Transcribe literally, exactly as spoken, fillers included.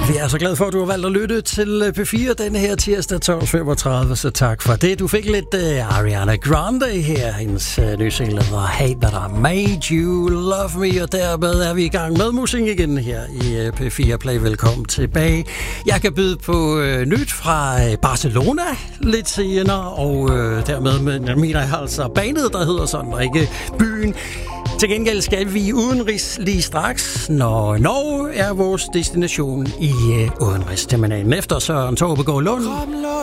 Vi er så glade for, at du har valgt at lytte til P fire denne her tirsdag tolv femogtredive, så tak for det. Du fik lidt uh, Ariana Grande her, hendes uh, nye single hedder Hey That I Made You Love Me, og dermed er vi i gang med musik igen her i uh, P fire Play. Velkommen tilbage. Jeg kan byde på uh, nyt fra uh, Barcelona lidt senere, og uh, dermed med, mener jeg altså bandet, der hedder sådan, og ikke byen. Til gengæld skal vi udenrigs lige straks, når Norge er vores destination i uh, udenrigsterminalen. Efter Søren Tåbegaard Lund